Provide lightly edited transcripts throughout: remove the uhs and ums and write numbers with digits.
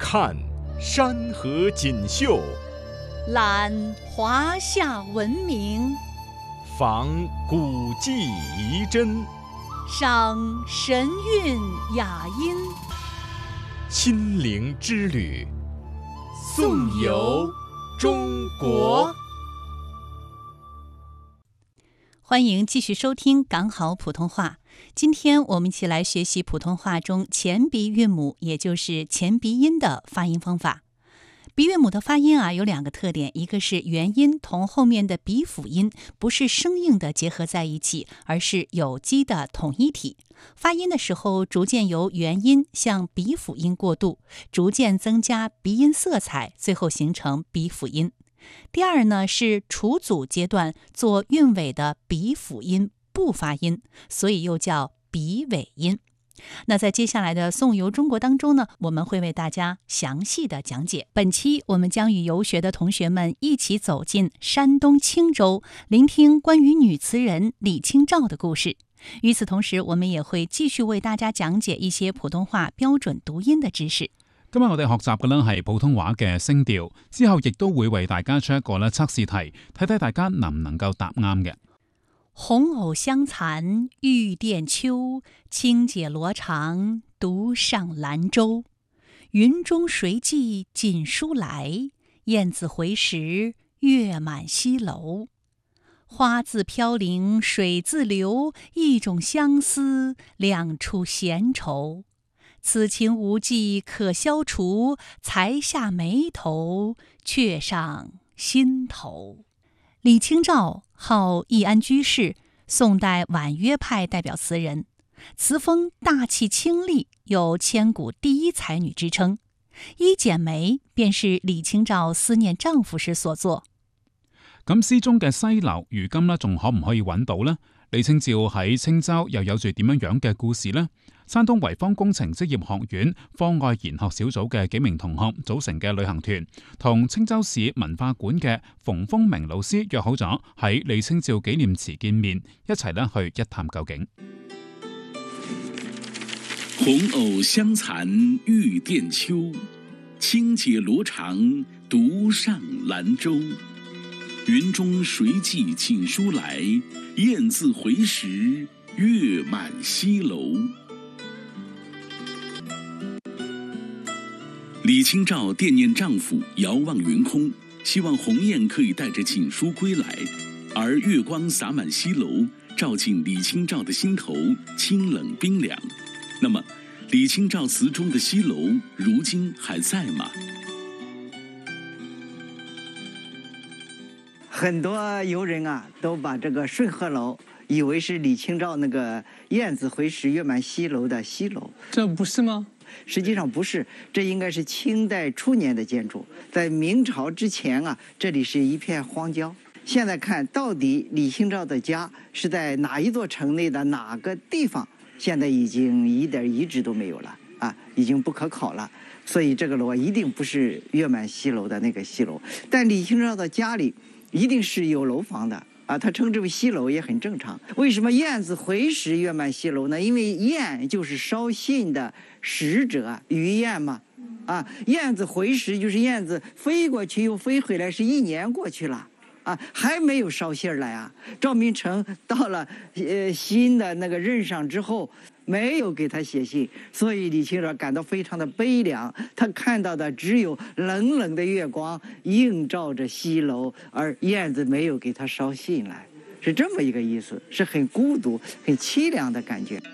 看山河锦绣， 览华夏文明， 访古迹遗珍， 赏神韵雅音。 亲临之旅，颂游中国。 欢迎继续收听港好普通话。今天我们一起来学习普通话中前鼻韵母，也就是前鼻音的发音方法。鼻韵母的发音有两个特点，一个是元音同后面的鼻辅音不是生硬的结合在一起，而是有机的统一体。发音的时候逐渐由元音向鼻辅音过渡，逐渐增加鼻音色彩，最后形成鼻辅音。第二呢，是除阻阶段做韵尾的鼻辅音不发音，所以又叫鼻尾音。那在接下来的颂游中国当中呢，我们会为大家详细的讲解。本期我们将与游学的同学们一起走进山东青州，聆听关于女词人李清照的故事。与此同时，我们也會繼續為大家講解一些普通話標準讀音的知識。 今日我哋學習嘅呢係普通話嘅聲調，之後亦都會為大家出一個測試題，睇睇大家能唔能夠答啱嘅。 紅藕香殘玉殿秋，輕解羅裳獨上蘭州。雲中誰寄錦書來？雁字回時月滿西樓。花自飄零水自流，一種相思兩處閒愁。此情無計可消除，才下眉頭，卻上心頭。李清照號易安居士，宋代婉約派代表詞人，詞風大氣清麗，有千古第一才女之稱。一剪梅便是李清照思念丈夫時所作。 咁詩中嘅西樓，如今呢仲可唔可以揾到呢？李清照喺青州又有住點樣嘅故事呢？山東濰坊工程職業學院課外研學小組嘅幾名同學組成嘅旅行團，同青州市文化館嘅馮風明老師約好咗喺李清照紀念祠見面，一齊去一探究竟。 紅藕香殘玉殿秋，輕解羅裳獨上蘭州。雲中誰寄錦書來？雁字回時月滿西樓。李清照惦念丈夫，遙望雲空，希望鴻雁可以帶着錦書歸來，而月光灑滿西樓，照進李清照的心頭，清冷冰涼。那麼，李清照詞中的西樓，如今還在嗎？ 很多遊人都把這個順和樓以為是李清照那個雁字回時月滿西樓的西樓， 這不是嗎？ 實際上不是，這應該是清代初年的建築。在明朝之前這裡是一片荒郊。現在看到底李清照的家是在哪一座城內的哪個地方，現在已經一點遺址都沒有了已經不可考了。所以這個樓一定不是月滿西樓的那個西樓，但李清照的家裡一定是有樓房的他稱之為西樓也很正常。為什麼雁字回時月滿西樓呢？因為雁就是捎信的使者，魚雁嘛雁字回時就是雁字飛過去又飛回來，是一年過去了還沒有捎信來趙明誠到了新的那個任上之後，沒有給他寫信，所以李清照感到非常的悲涼。他看到的只有冷冷的月光映照着西樓，而雁字沒有給他捎信來，是這麼一個意思，是很孤獨很淒涼的感覺。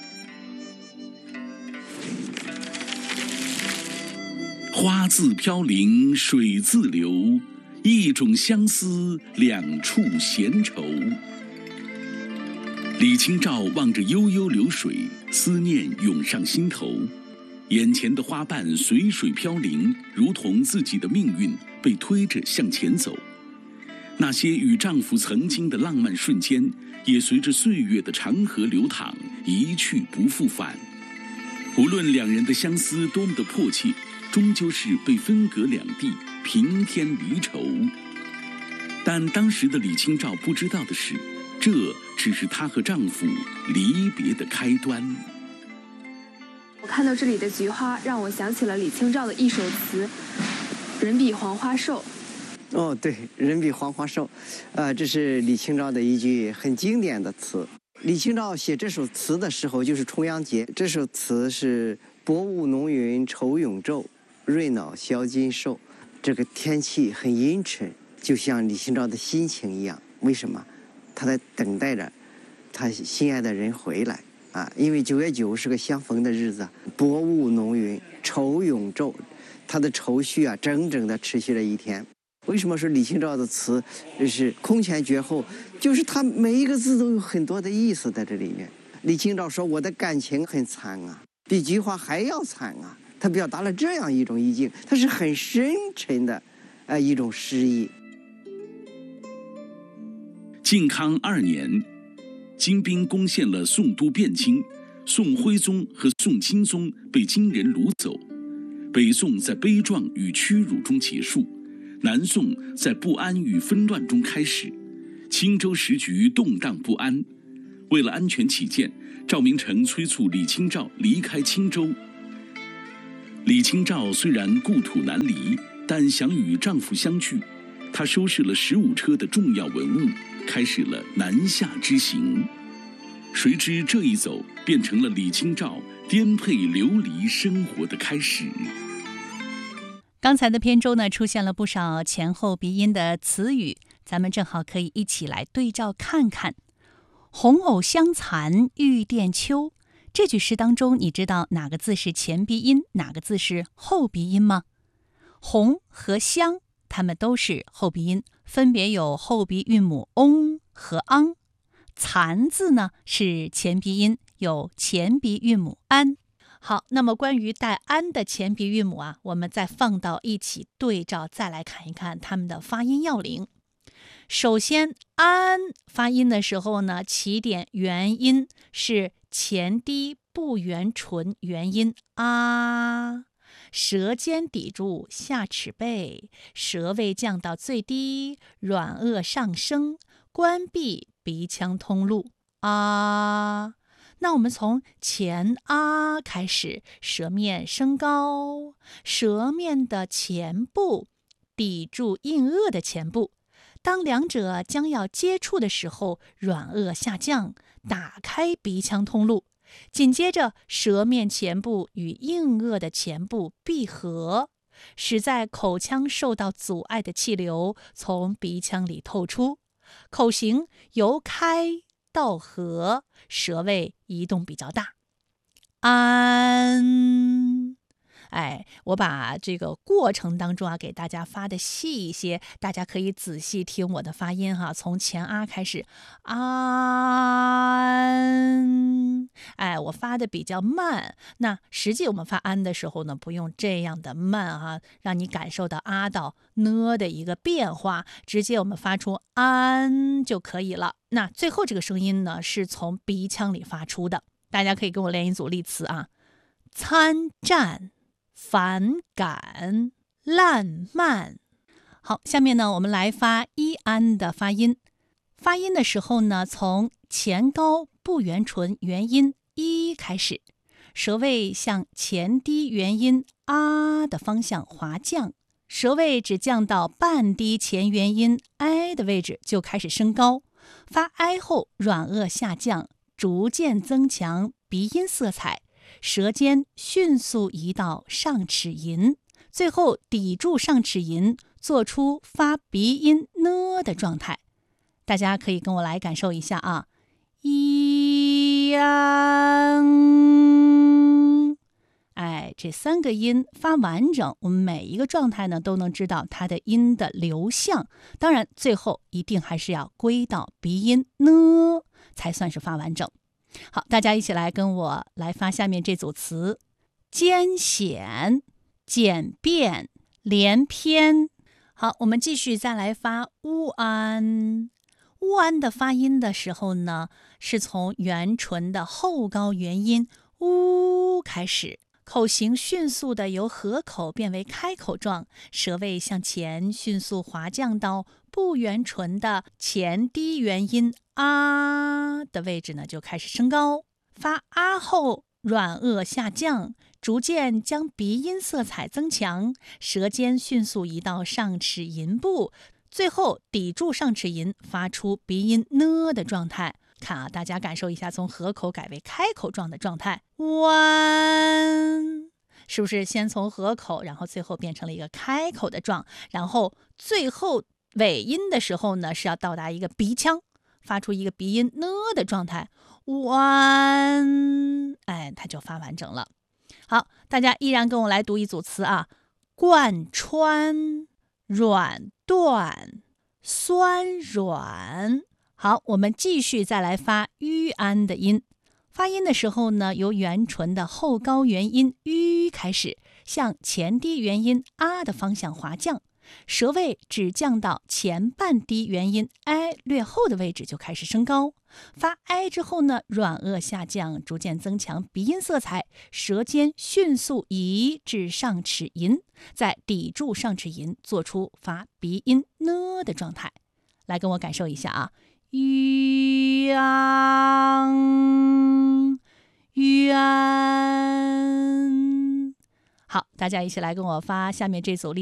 花自飄零水自流，一種相思兩處閒愁。李清照望着悠悠流水，思念湧上心頭，眼前的花瓣隨水飄零，如同自己的命運被推着向前走。那些與丈夫曾經的浪漫瞬間，也隨着歲月的長河流淌，一去不復返。無論兩人的相思多麼的迫切，終究是被分隔兩地，平添離愁。但當時的李清照不知道的是，這只是她和丈夫離別的開端。 我看到这里的菊花，让我想起了李清照的一首词《人比黄花瘦》。 哦，对，人比黄花瘦，这是李清照的一句很经典的词。李清照写这首词的时候就是重阳节，这首词是薄雾浓云愁永昼，瑞脑消金兽。这个天气很阴沉，就像李清照的心情一样。为什么？他在等待着他心爱的人回来啊！因为9月9是个相逢的日子，薄雾浓云愁永昼，他的愁绪啊，整整的持续了一天。为什么说李清照的词是空前绝后？就是他每一个字都有很多的意思在这里面。李清照说：“我的感情很惨啊，比菊花还要惨啊。”他表达了这样一种意境，它是很深沉的，一种诗意。 靖康2年，金兵攻陷了宋都汴京，宋徽宗和宋钦宗被金人掳走，北宋在悲壮与屈辱中结束。南宋在不安与纷乱中开始，青州时局动荡不安。为了安全起见，赵明诚催促李清照离开青州。李清照虽然故土难离，但想与丈夫相聚。她收拾了15车的重要文物，开始了南下之行。谁知这一走，变成了李清照颠沛流离生活的开始。 刚才的篇中呢，出现了不少前后鼻音的词语，咱们正好可以一起来对照看看。红藕香残玉簟秋，这句诗当中，你知道哪个字是前鼻音，哪个字是后鼻音吗？红和香，它们都是后鼻音，分别有后鼻韵母 ong 和 ang。残字呢是前鼻音，有前鼻韵母 an。好，那么关于带安的前鼻韵母啊，我们再放到一起对照，再来看一看它们的发音要领。首先，安发音的时候呢，起点元音是前低不圆唇元音啊，舌尖抵住下齿背，舌位降到最低，软腭上升，关闭鼻腔通路啊。那我们从前啊开始，舌面升高，舌面的前部抵住硬腭的前部，当两者将要接触的时候，软腭下降，打开鼻腔通路，紧接着舌面前部与硬腭的前部闭合，使在口腔受到阻碍的气流从鼻腔里透出，口型由开到合，舌位移动比较大。安，我把这个过程当中啊，给大家发的细一些，大家可以仔细听我的发音哈。从前啊开始，安，我发的比较慢。那实际我们发安的时候呢，不用这样的慢哈，让你感受到啊到呢的一个变化，直接我们发出安就可以了。那最后这个声音呢，是从鼻腔里发出的。大家可以跟我练一组例词啊：参战、反感、烂漫。好，下面呢，我们来发一安的发音。发音的时候呢，从前高不圆唇元音一开始，舌位向前低元音啊的方向滑降，舌位只降到半低前元音 i 的位置就开始升高。发 i 后，软腭下降，逐渐增强鼻音色彩，舌尖迅速移到上齿龈，最后抵住上齿龈，做出发鼻音呢的状态。大家可以跟我来感受一下啊，一安，这3个音发完整，我们每一个状态呢都能知道它的音的流向。当然，最后一定还是要归到鼻音呢，才算是发完整。好，大家一起来跟我来发下面这组词：艰险、简便、连篇。好，我们继续再来发乌安。乌安的发音的时候呢，是从元唇的后高元音乌开始，口型迅速的由合口变为开口状，舌位向前迅速滑降到不圆唇的前低元音啊的位置呢，就开始升高。发啊后， 软腭下降，逐渐将鼻音色彩增强，舌尖迅速移到上齿龈部，最后抵住上齿龈，发出鼻音呢的状态。看啊，大家感受一下从合口改为开口状的状态。弯，是不是先从合口，然后最后变成了一个开口的状，然后最后尾音的时候呢，是要到达一个鼻腔，发出一个鼻音呢的状态。弯，哎，它就发完整了。好，大家依然跟我来读一组词啊：贯穿、软断、酸软。好，我们继续再来发吁安的音。发音的时候呢，由元唇的后高元音吁开始，向前低元音啊的方向滑降，舌位只降到前半低元音 i 略后的位置就开始升高。发 i 之后呢，软腭下降，逐渐增强鼻音色彩，舌尖迅速移至上齿龈，再抵住上齿龈，做出发鼻音呢的状态。来跟我感受一下啊，吁安，吁安。好，大家一起来跟我发下面这组例